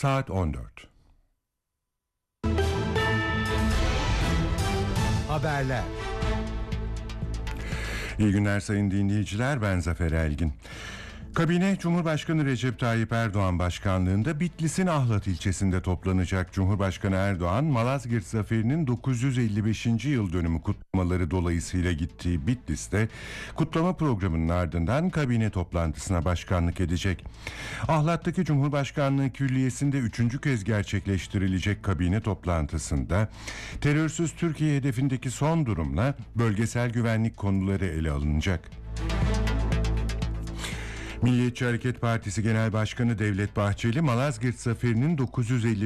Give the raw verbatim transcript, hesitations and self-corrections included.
Saat on dört. Haberler. İyi günler sayın dinleyiciler, ben Zafer Elgin. Kabine, Cumhurbaşkanı Recep Tayyip Erdoğan başkanlığında Bitlis'in Ahlat ilçesinde toplanacak. Cumhurbaşkanı Erdoğan, Malazgirt Zaferi'nin dokuz yüz elli beşinci yıl dönümü kutlamaları dolayısıyla gittiği Bitlis'te kutlama programının ardından kabine toplantısına başkanlık edecek. Ahlat'taki Cumhurbaşkanlığı Külliyesi'nde üçüncü kez gerçekleştirilecek kabine toplantısında terörsüz Türkiye hedefindeki son durumla bölgesel güvenlik konuları ele alınacak. Milliyetçi Hareket Partisi Genel Başkanı Devlet Bahçeli, Malazgirt Zaferi'nin dokuz yüz elli